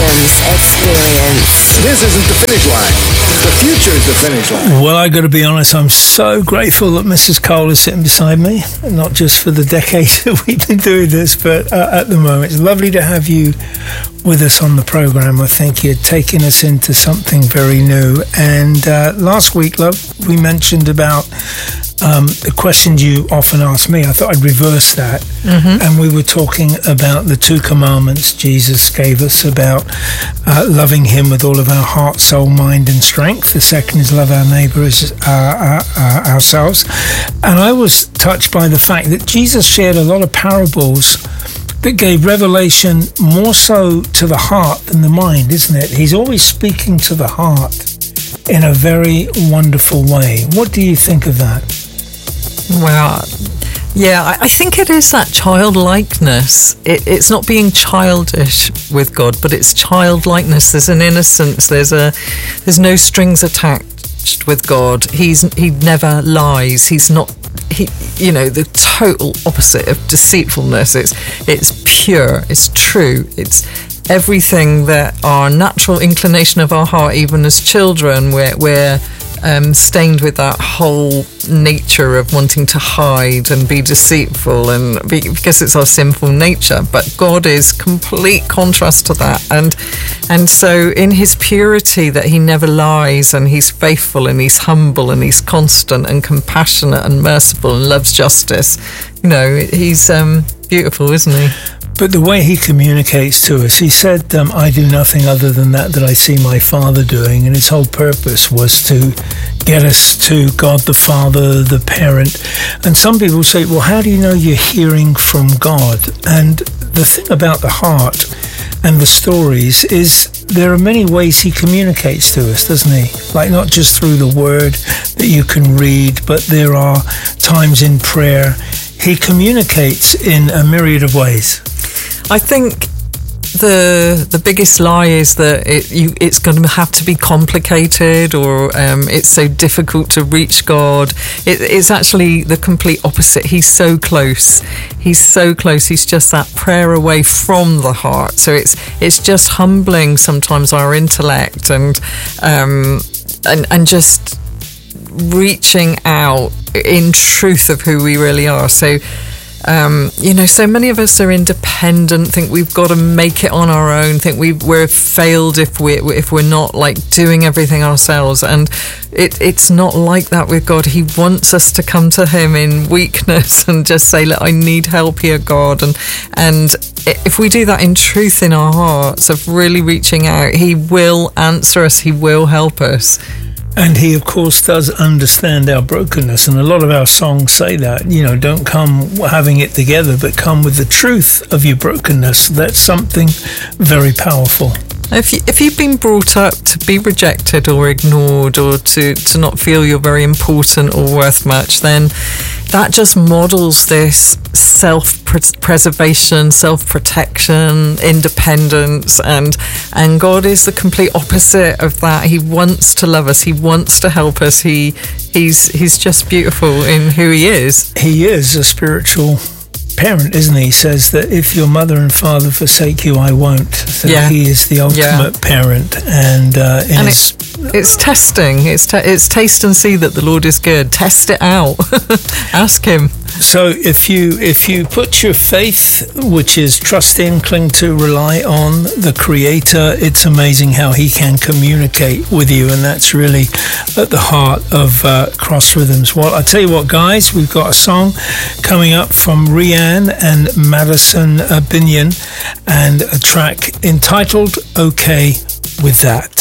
Rhythms Experience. This isn't the finish line. The future is the finish line. Well, I got to be honest, I'm so grateful that Mrs. Cole is sitting beside me, not just for the decades that we've been doing this, but at the moment. It's lovely to have you with us on the program. I think you're taking us into something very new. And last week, love, we mentioned about the questions you often ask me. I thought I'd reverse that. Mm-hmm. And we were talking about the 2 commandments Jesus gave us about loving him with all of our heart, soul, mind and strength. The second is love our neighbour as ourselves. And I was touched by the fact that Jesus shared a lot of parables that gave revelation more so to the heart than the mind, isn't it? He's always speaking to the heart in a very wonderful way. What do you think of that? Well, yeah, I think it is that childlikeness. It's not being childish with God, but it's childlikeness. There's an innocence. There's no strings attached with God. He never lies. He's not. The total opposite of deceitfulness. It's pure. It's true. It's everything that our natural inclination of our heart, even as children, we're stained with that whole nature of wanting to hide and be deceitful, and because it's our sinful nature. But God is complete contrast to that, and so in his purity, that he never lies, and he's faithful, and he's humble, and he's constant and compassionate and merciful and loves justice. He's beautiful, isn't he? But the way he communicates to us, he said, I do nothing other than that I see my Father doing. And his whole purpose was to get us to God the Father, the parent. And some people say, well, how do you know you're hearing from God? And the thing about the heart and the stories is there are many ways he communicates to us, doesn't he? Like not just through the word that you can read, but there are times in prayer. He communicates in a myriad of ways. I think the biggest lie is that it's going to have to be complicated, or it's so difficult to reach God. It's actually the complete opposite. He's so close. He's so close. He's just that prayer away from the heart. So it's just humbling sometimes our intellect and just reaching out in truth of who we really are. So so many of us are independent, think we've got to make it on our own, think we're failed if we're not like doing everything ourselves. And it's not like that with God. He wants us to come to him in weakness and just say, look, I need help here, God. And if we do that in truth in our hearts of really reaching out, he will answer us. He will help us. And he, of course, does understand our brokenness. And a lot of our songs say that, don't come having it together, but come with the truth of your brokenness. That's something very powerful. If you've been brought up to be rejected or ignored, or to not feel you're very important or worth much, then that just models this self-preservation, self-protection, independence, and God is the complete opposite of that. He wants to love us. He wants to help us. He's just beautiful in who he is. He is a spiritual parent, isn't he? He says that if your mother and father forsake you, I won't. So he is the ultimate parent, and it's testing. It's taste and see that the Lord is good. Test it out. Ask him. So if you put your faith, which is trust in, cling to, rely on the Creator, it's amazing how he can communicate with you, and that's really at the heart of Cross Rhythms. Well, I tell you what, guys, we've got a song coming up from Rianne and Madison Binion, and a track entitled "Okay with That."